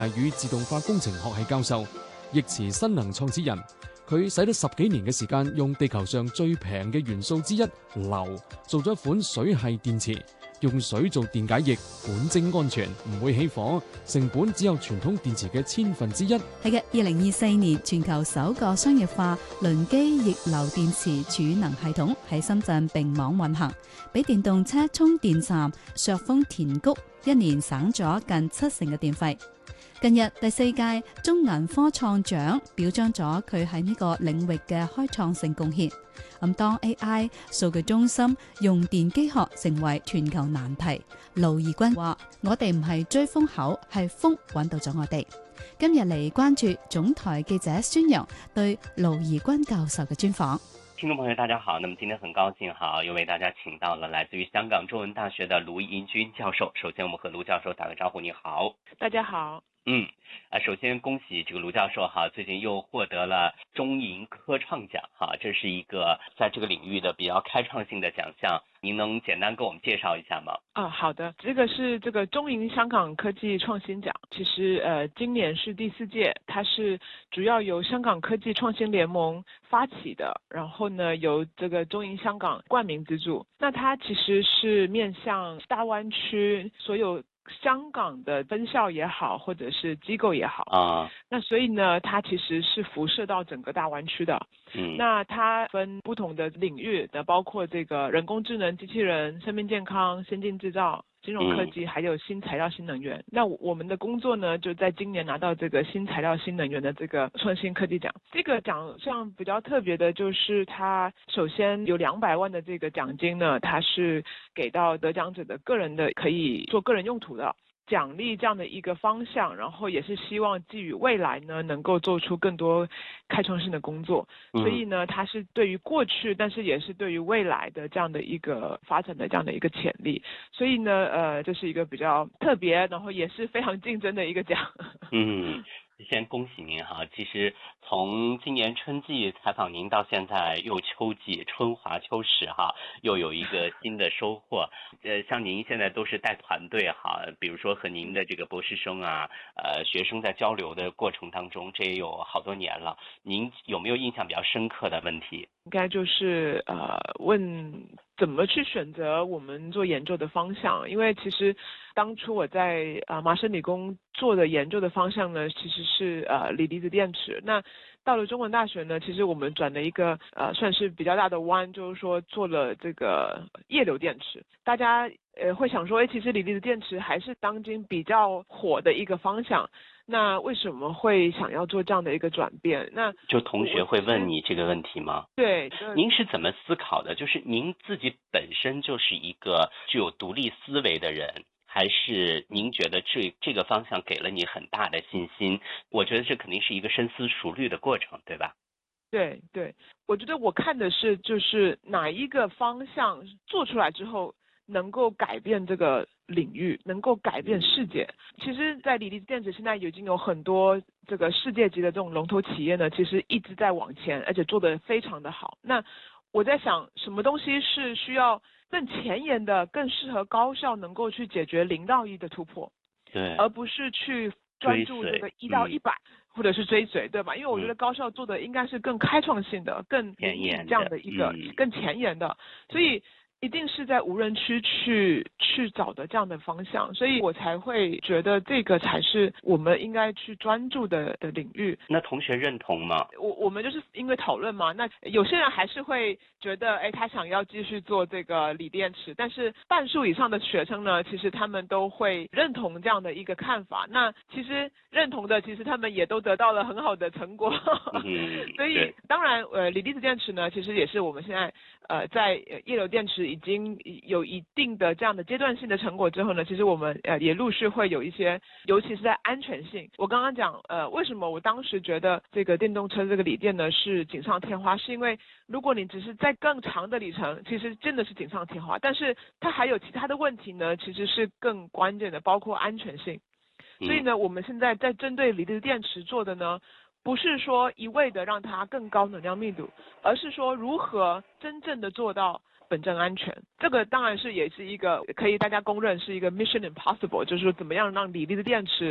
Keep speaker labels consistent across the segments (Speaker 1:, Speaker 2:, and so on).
Speaker 1: 與自動化工程學系教授，易馳新能創始人。佢使咗10幾年嘅時間，用地球上最平嘅元素之一硫做咗一款水系電池，用水做電解液，本晶安全，唔會起火，成本只有傳統電池嘅1/1000。
Speaker 2: 係嘅，2024年全球首個商業化輪機逆流電池儲能系統喺深圳並網運行，俾電動車充電站削峰填谷，一年省咗近70%嘅電費。近日第4屆中銀科創獎表彰咗佢喺呢個領域嘅開創性貢獻。當 AI 數據中心用電機學成為全球難題，盧宜君話：我哋唔係追風口，係風揾到咗我哋。今日嚟關注總台記者孫陽對盧宜君教授嘅專訪。
Speaker 3: 聽眾朋友大家好，那麼今天很高興又為大家請到了來自於香港中文大學的盧宜君教授。首先我們和盧教授打個招呼。你好。
Speaker 4: 大家好。
Speaker 3: 首先恭喜這個盧教授最近又獲得了中銀科創獎這是一個在這個領域的比較開創性的獎項，您能簡單給我們介紹一下嗎？
Speaker 4: 好的，這個是這個中銀香港科技創新獎，其實今年是第4屆，它是主要由香港科技創新聯盟發起的，然後呢由這個中銀香港冠名資助，那它其實是面向大灣區所有香港的分校也好，或者是機構也好那所以呢它其實是輻射到整個大灣區的。那它分不同的領域的，包括這個人工智能、機器人、生命健康、先進製造、金融科技，還有新材料新能源。那我們的工作呢就在今年拿到這個新材料新能源的這個創新科技獎。這個獎項比較特別的就是它首先有200萬的這個獎金呢，它是給到得獎者的個人的，可以做個人用途的獎勵這樣的一個方向，然後也是希望寄予未來呢能夠做出更多開創性的工作。所以呢它是對於過去，但是也是對於未來的這樣的一個發展的這樣的一個潛力。所以呢這是一個比較特別，然後也是非常競爭的一個獎。
Speaker 3: 先恭喜您其實從今年春季採訪您到現在又秋季，春華秋實又有一個新的收穫。像您現在都是帶團隊比如說和您的這個博士生學生在交流的過程當中，這也有好多年了，您有沒有印象比較深刻的問題？
Speaker 4: 應該就是問怎麼去選擇我們做研究的方向。因為其實當初我在麻省理工做的研究的方向呢，其實是鋰離子電池。那到了中文大學呢，其實我們轉了一個算是比較大的彎，就是說做了這個液流電池。大家會想說，其實鋰離子電池還是當今比較火的一個方向。那為什麼會想要做這樣的一個轉變？那
Speaker 3: 就同學會問你這個問題嗎？
Speaker 4: 對，
Speaker 3: 您是怎麼思考的？就是您自己本身就是一個具有獨立思維的人，還是您覺得這個方向給了你很大的信心？我覺得這肯定是一個深思熟慮的過程，對吧？
Speaker 4: 對，我覺得我看的是就是哪一個方向做出來之後能夠改變這個領域，能夠改變世界。其實在鋰離子電池現在已經有很多這個世界級的這種龍頭企業呢，其實一直在往前，而且做得非常的好。那我在想什麼東西是需要更前沿的，更適合高效能夠去解決0到1的突破，
Speaker 3: 對，
Speaker 4: 而不是去專注這個1到100或者是追隨，對吧？因為我覺得高校做的應該是更開創性的，更
Speaker 3: 前沿
Speaker 4: 這樣的一個更前沿的，所以一定是在無人區去找的這樣的方向，所以我才會覺得這個才是我們應該去專注的領域。
Speaker 3: 那同學認同嗎？
Speaker 4: 我們就是因為討論嘛，那有些人還是會覺得，他想要繼續做這個鋰電池，但是半數以上的學生呢，其實他們都會認同這樣的一個看法。那其實認同的，其實他們也都得到了很好的成果。所以當然，鋰離子電池呢，其實也是我們現在在液流電池已經有一定的這樣的階段性的成果之後呢，其實我們也陸續會有一些，尤其是在安全性。我剛剛講為什麼我當時覺得這個電動車這個鋰電呢是錦上添花，是因為如果你只是在更長的里程，其實真的是錦上添花，但是它還有其他的問題呢，其實是更關鍵的，包括安全性。所以呢，我們現在在針對鋰離子電池做的呢，不是說一味的讓它更高能量密度，而是說如何真正的做到本證安全。這個當然是也是一個可以大家公認是一個 mission impossible，就是說怎麼樣讓鋰離子電池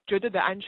Speaker 4: 绝对的安全。